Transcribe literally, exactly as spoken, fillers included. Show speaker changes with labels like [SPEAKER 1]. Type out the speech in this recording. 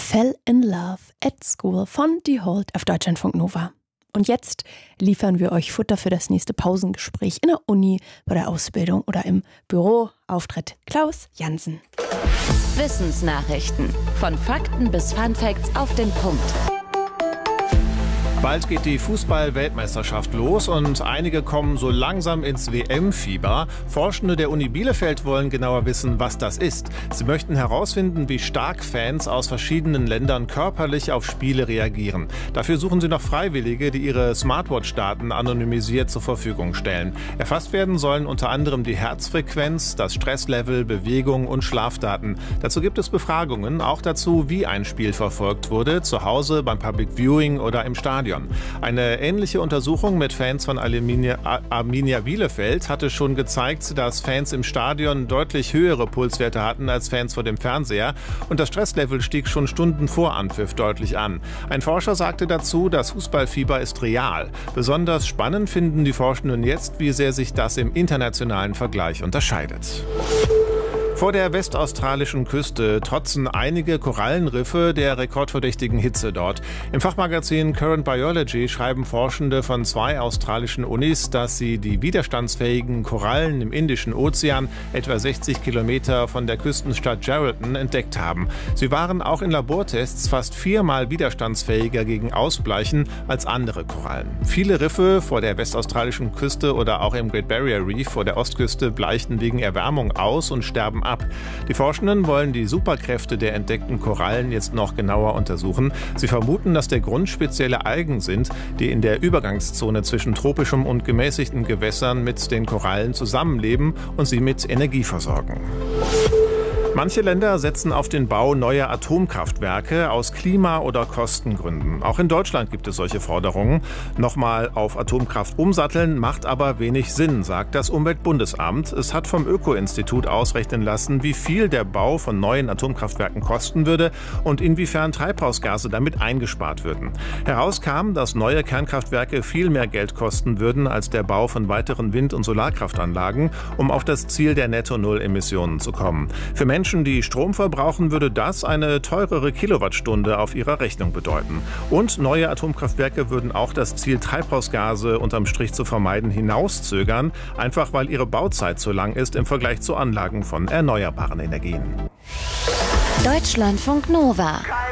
[SPEAKER 1] Fell in Love at School von Die Holt auf Deutschlandfunk Nova. Und jetzt liefern wir euch Futter für das nächste Pausengespräch in der Uni, bei der Ausbildung oder im Büro. Auftritt Klaus Jansen.
[SPEAKER 2] Wissensnachrichten. Von Fakten bis Funfacts auf den Punkt.
[SPEAKER 3] Bald geht die Fußball-Weltmeisterschaft los und einige kommen so langsam ins W M-Fieber. Forschende der Uni Bielefeld wollen genauer wissen, was das ist. Sie möchten herausfinden, wie stark Fans aus verschiedenen Ländern körperlich auf Spiele reagieren. Dafür suchen sie noch Freiwillige, die ihre Smartwatch-Daten anonymisiert zur Verfügung stellen. Erfasst werden sollen unter anderem die Herzfrequenz, das Stresslevel, Bewegung und Schlafdaten. Dazu gibt es Befragungen, auch dazu, wie ein Spiel verfolgt wurde, zu Hause, beim Public Viewing oder im Stadion. Eine ähnliche Untersuchung mit Fans von Arminia, Arminia Bielefeld hatte schon gezeigt, dass Fans im Stadion deutlich höhere Pulswerte hatten als Fans vor dem Fernseher und das Stresslevel stieg schon Stunden vor Anpfiff deutlich an. Ein Forscher sagte dazu, das Fußballfieber ist real. Besonders spannend finden die Forschenden jetzt, wie sehr sich das im internationalen Vergleich unterscheidet. Vor der westaustralischen Küste trotzen einige Korallenriffe der rekordverdächtigen Hitze dort. Im Fachmagazin Current Biology schreiben Forschende von zwei australischen Unis, dass sie die widerstandsfähigen Korallen im Indischen Ozean etwa sechzig Kilometer von der Küstenstadt Geraldton entdeckt haben. Sie waren auch in Labortests fast viermal widerstandsfähiger gegen Ausbleichen als andere Korallen. Viele Riffe vor der westaustralischen Küste oder auch im Great Barrier Reef vor der Ostküste bleichen wegen Erwärmung aus und sterben ab. Die Forschenden wollen die Superkräfte der entdeckten Korallen jetzt noch genauer untersuchen. Sie vermuten, dass der Grund spezielle Algen sind, die in der Übergangszone zwischen tropischem und gemäßigten Gewässern mit den Korallen zusammenleben und sie mit Energie versorgen. Manche Länder setzen auf den Bau neuer Atomkraftwerke aus Klima- oder Kostengründen. Auch in Deutschland gibt es solche Forderungen. Nochmal auf Atomkraft umsatteln macht aber wenig Sinn, sagt das Umweltbundesamt. Es hat vom Öko-Institut ausrechnen lassen, wie viel der Bau von neuen Atomkraftwerken kosten würde und inwiefern Treibhausgase damit eingespart würden. Herauskam, dass neue Kernkraftwerke viel mehr Geld kosten würden als der Bau von weiteren Wind- und Solarkraftanlagen, um auf das Ziel der Netto-Null-Emissionen zu kommen. Für Menschen, die Strom verbrauchen, würde das eine teurere Kilowattstunde auf ihrer Rechnung bedeuten. Und neue Atomkraftwerke würden auch das Ziel, Treibhausgase unterm Strich zu vermeiden, hinauszögern, einfach weil ihre Bauzeit zu lang ist im Vergleich zu Anlagen von erneuerbaren Energien.
[SPEAKER 2] Deutschlandfunk Nova.